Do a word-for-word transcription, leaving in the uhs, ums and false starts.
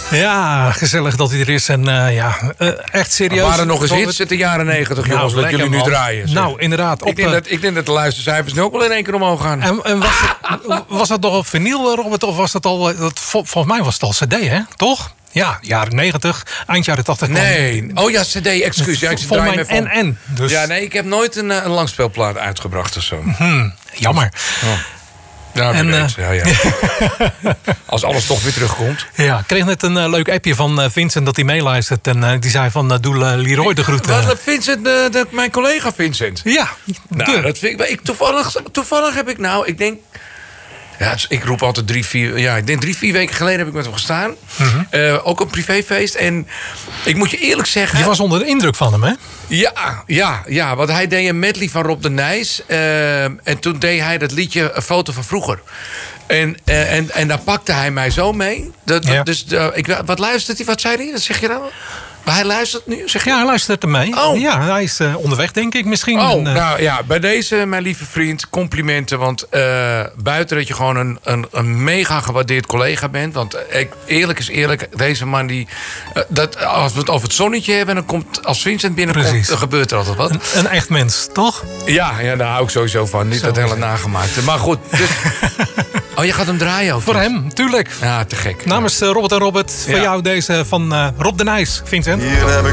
Ja, gezellig dat hij er is. En uh, ja, uh, echt serieus. Er waren nog eens hits uit de jaren negentig, nou, jongens, wat jullie nu draaien. Zeg. Nou, inderdaad. Op, ik, denk dat, ik denk dat de luistercijfers nu ook wel in één keer omhoog gaan. En, en was, het, was dat nog op vinyl, Robert? Of was dat al... Dat, volgens mij was het al cd, hè? Toch? Ja, jaren negentig, eind jaren tachtig. Nee, oh ja, cd, excuus. Ja, ik Voor mijn van... en en. Dus... Ja, nee, ik heb nooit een, een langspeelplaat uitgebracht of zo. Hmm, jammer. Oh. Ja, en, uh... ja, ja. Als alles toch weer terugkomt. Ja, ik kreeg net een uh, leuk appje van uh, Vincent dat hij meeluistert. En uh, die zei van, uh, doe uh, Leroy de groeten. Wat, Vincent, uh, de, mijn collega Vincent? Ja. Nou, de. dat vind ik, ik toevallig, toevallig heb ik nou, ik denk... Ja, ik roep altijd drie, vier... Ja, ik denk drie, vier weken geleden heb ik met hem gestaan. Mm-hmm. Uh, ook een privéfeest. En ik moet je eerlijk zeggen... Je was onder de indruk van hem, hè? Ja, ja, ja. Want hij deed een medley van Rob de Nijs. Uh, en toen deed hij dat liedje Een foto van vroeger. En, uh, en, en daar pakte hij mij zo mee. Dat, ja. Dus uh, ik, wat luistert hij? Wat zei hij? Dat zeg je nou? Maar hij luistert nu? Zeg je? Ja, hij luistert er mee. Oh. Ja, hij is uh, onderweg, denk ik misschien. Oh, en, uh... nou ja, bij deze, mijn lieve vriend, complimenten. Want uh, buiten dat je gewoon een, een, een mega gewaardeerd collega bent. Want uh, ik, eerlijk is eerlijk, deze man die... Uh, dat, als we het over het zonnetje hebben, dan komt als Vincent binnenkomt, dan gebeurt er altijd wat. Een, een echt mens, toch? Ja, ja, daar hou ik sowieso van. Niet zo dat hele nagemaakte. Maar goed. Dus... Oh, je gaat hem draaien over. Voor hem, tuurlijk. Ja, te gek. Namens uh, Robert en Robert, ja. voor jou deze van uh, Rob de Nijs, Vincent. Hier heb ik